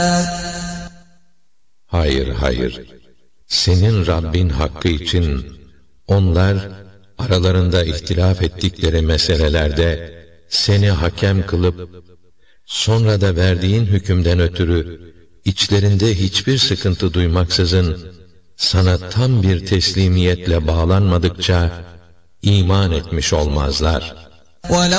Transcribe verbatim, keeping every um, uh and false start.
Hayır, hayır. Senin Rabbin hakkı için onlar aralarında ihtilaf ettikleri meselelerde seni hakem kılıp sonra da verdiğin hükümden ötürü içlerinde hiçbir sıkıntı duymaksızın sana tam bir teslimiyetle bağlanmadıkça iman etmiş olmazlar.